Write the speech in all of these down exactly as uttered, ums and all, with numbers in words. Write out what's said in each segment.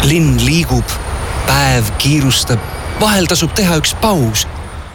Linn liigub, päev kiirustab, vahel tasub teha üks paus.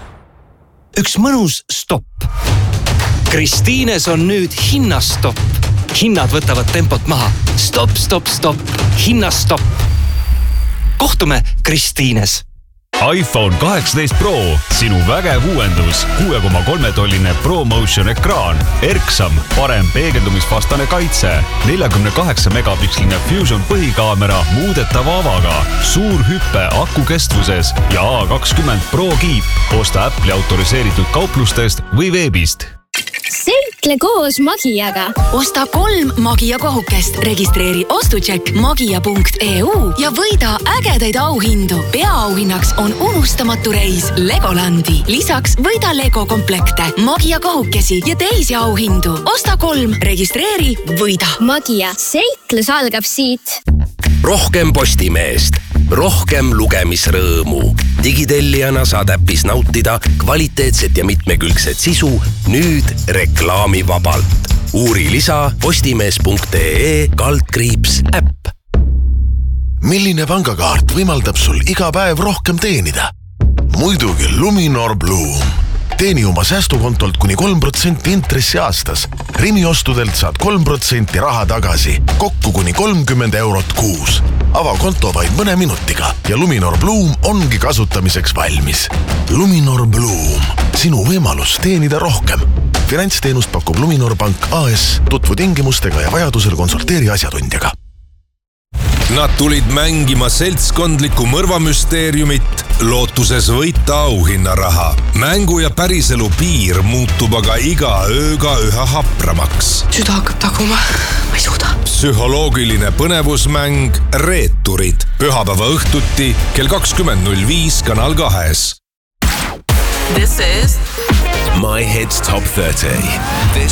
Üks mõnus stopp. Kristiines on nüüd hinnastopp. Hinnad võtavad tempot maha. Stop, stop, stop. Hinnastopp. Kohtume Kristiines. iPhone kaheksateist Pro, sinu vägev uuendus, kuue koma kolme tolline ProMotion ekraan, erksam, parem peegeldumisvastane kaitse, nelikümmend kaheksa megapiksline Fusion põhikaamera muudetava avaga, suur hüppe aku kestvuses ja A kakskümmend Pro kiip. Osta Apple'i autoriseeritud kauplustest või veebist. Seikle koos Magiaga. Osta kolm Magia kohukest, registreeri ostucheck magia punkt e u ja võida ägedaid auhindu. Peaauhinnaks on unustamatu reis Legolandi. Lisaks võida Lego komplekte, Magia kohukesi ja teisi auhindu. Osta kolm, registreeri, võida. Magia. Seiklus algab siit. Rohkem Postimeest, rohkem lugemisrõõmu. Digitellijana saad äppis nautida kvaliteetset ja mitmekülgset sisu nüüd reklaamivabalt. Uuri lisa postimees punkt ee kaldkriips äpp. Milline pangakaart võimaldab sul iga päev rohkem teenida? Muidugi Luminor Bloom. Teeni oma säästukontolt kuni kolm protsenti intressi aastas. Rimi ostudelt saad kolm protsenti raha tagasi, kokku kuni kolmkümmend eurot kuus. Ava konto vaid mõne minutiga ja Luminor Bloom ongi kasutamiseks valmis. Luminor Bloom, sinu võimalus teenida rohkem. Finantsteenust pakub Luminor Pank A S, tutvu tingimustega ja vajadusel konsulteeri asjatundjaga. Nad tulid mängima seltskondlikku mõrvamüsteeriumit, lootuses võita auhinnaraha. Mängu ja päriselu piir muutub aga iga ööga üha hapramaks. Süda hakkab taguma, ma ei suuda. Psühholoogiline põnevusmäng Reeturid. Pühapäeva õhtuti kell kakskümmend null viis Kanal kahes. This is My Hits Top thirty. This